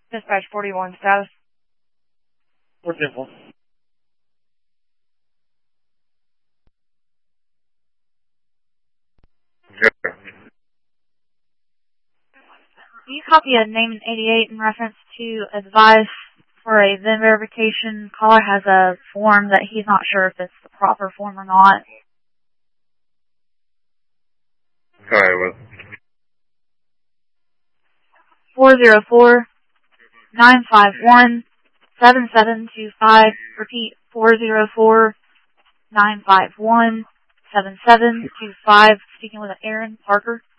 Dispatch 41 status. 410. Do you copy a name in 88 in reference to advice for a VIN verification? Caller has a form that he's not sure if it's the proper form or not. Sorry, what? 404-951-7725. Repeat, 404-951-7725. Speaking with Aaron Parker.